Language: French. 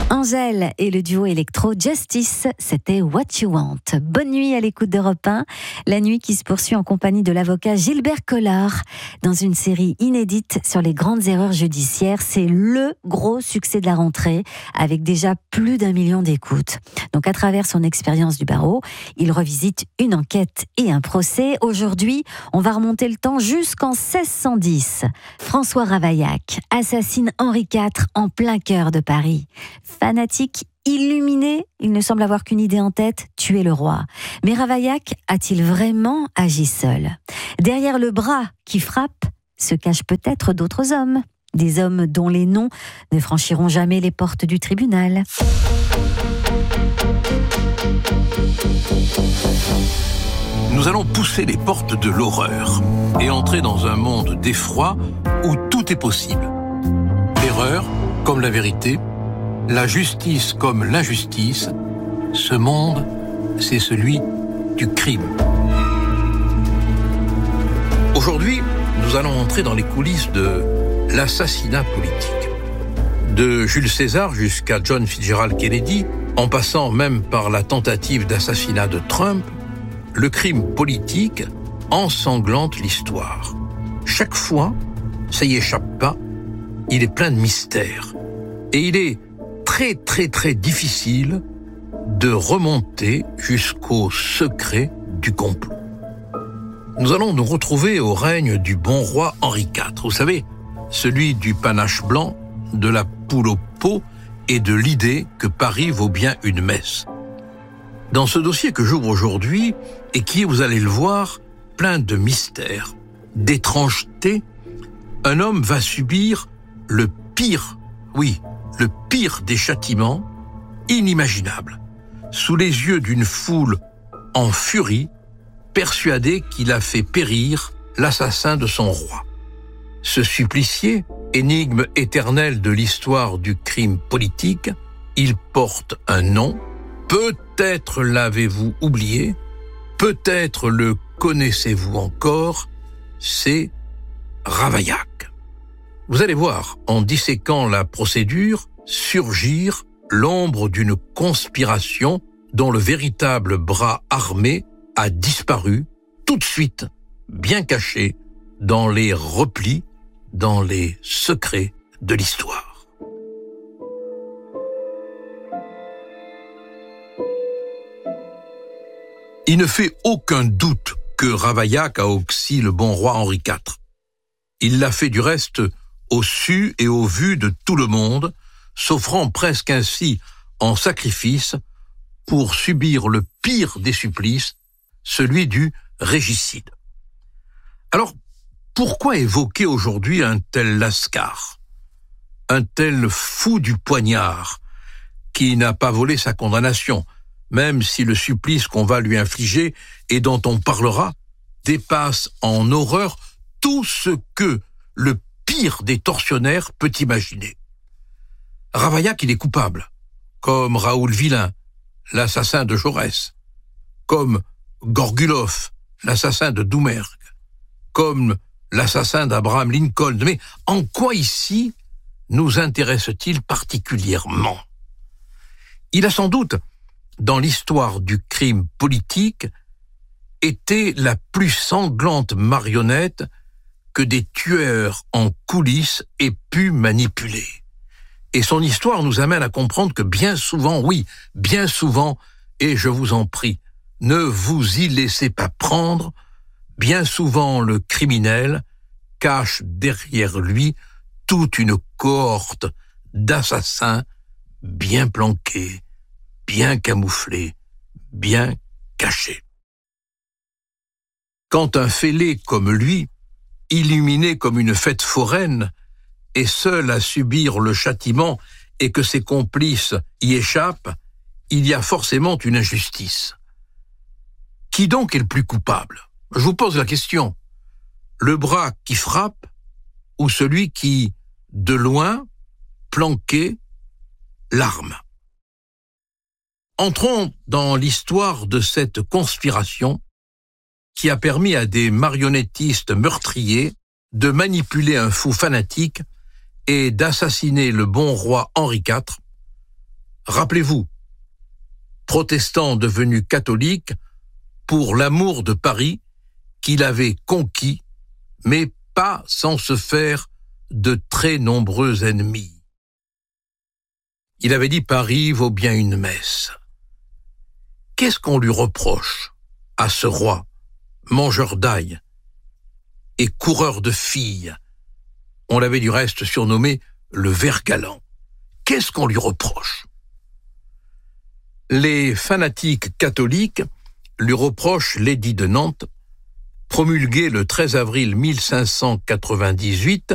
Angèle et le duo électro Justice, c'était What You Want. Bonne nuit à l'écoute d'Europe 1. La nuit qui se poursuit en compagnie de l'avocat Gilbert Collard dans une série inédite sur les grandes erreurs judiciaires. C'est le gros succès de la rentrée avec déjà plus d'1 million d'écoutes. Donc à travers son expérience du barreau, il revisite une enquête et un procès. Aujourd'hui, on va remonter le temps jusqu'en 1610. François Ravaillac assassine Henri IV en plein cœur de Paris. Fanatique, illuminé, il ne semble avoir qu'une idée en tête, tuer le roi. Mais Ravaillac a-t-il vraiment agi seul ? Derrière le bras qui frappe se cachent peut-être d'autres hommes. Des hommes dont les noms ne franchiront jamais les portes du tribunal. Nous allons pousser les portes de l'horreur et entrer dans un monde d'effroi où tout est possible. L'erreur comme la vérité, la justice comme l'injustice, ce monde, c'est celui du crime. Aujourd'hui, nous allons entrer dans les coulisses de l'assassinat politique. De Jules César jusqu'à John Fitzgerald Kennedy, en passant même par la tentative d'assassinat de Trump, le crime politique ensanglante l'histoire. Chaque fois, ça y échappe pas, il est plein de mystères. Et il est très difficile de remonter jusqu'au secret du complot. Nous allons nous retrouver au règne du bon roi Henri IV. Vous savez, celui du panache blanc, de la poule au pot et de l'idée que Paris vaut bien une messe. Dans ce dossier que j'ouvre aujourd'hui, et qui est, vous allez le voir, plein de mystères, d'étrangetés, un homme va subir le pire, oui, le pire des châtiments, inimaginables, sous les yeux d'une foule en furie, persuadée qu'il a fait périr l'assassin de son roi. Ce supplicié, énigme éternelle de l'histoire du crime politique, il porte un nom, peut-être l'avez-vous oublié, peut-être le connaissez-vous encore, c'est Ravaillac. Vous allez voir, en disséquant la procédure, surgir l'ombre d'une conspiration dont le véritable bras armé a disparu tout de suite, bien caché, dans les replis, dans les secrets de l'histoire. Il ne fait aucun doute que Ravaillac a oxy le bon roi Henri IV. Il l'a fait du reste au su et au vu de tout le monde, s'offrant presque ainsi en sacrifice pour subir le pire des supplices, celui du régicide. Alors, pourquoi évoquer aujourd'hui un tel Lascar, un tel fou du poignard, qui n'a pas volé sa condamnation, même si le supplice qu'on va lui infliger et dont on parlera dépasse en horreur tout ce que le pire des tortionnaires peut imaginer. Ravaillac, il est coupable, comme Raoul Villain, l'assassin de Jaurès, comme Gorgulov, l'assassin de Doumergue, comme l'assassin d'Abraham Lincoln. Mais en quoi ici nous intéresse-t-il particulièrement ? Il a sans doute, dans l'histoire du crime politique, été la plus sanglante marionnette que des tueurs en coulisses aient pu manipuler. Et son histoire nous amène à comprendre que bien souvent, oui, bien souvent, et je vous en prie, ne vous y laissez pas prendre, bien souvent le criminel cache derrière lui toute une cohorte d'assassins bien planqués, bien camouflés, bien cachés. Quand un fêlé comme lui, illuminé comme une fête foraine, est seul à subir le châtiment et que ses complices y échappent, il y a forcément une injustice. Qui donc est le plus coupable ? Je vous pose la question. Le bras qui frappe ou celui qui, de loin, planqué, l'arme ? Entrons dans l'histoire de cette conspiration qui a permis à des marionnettistes meurtriers de manipuler un fou fanatique et d'assassiner le bon roi Henri IV Rappelez-vous, protestant devenu catholique pour l'amour de Paris qu'il avait conquis, mais pas sans se faire de très nombreux ennemis. Il avait dit Paris vaut bien une messe. Qu'est-ce qu'on lui reproche à ce roi, mangeur d'ail et coureur de filles? On l'avait du reste surnommé le ver galant. Qu'est-ce qu'on lui reproche? Les fanatiques catholiques lui reprochent l'édit de Nantes, promulgué le 13 avril 1598,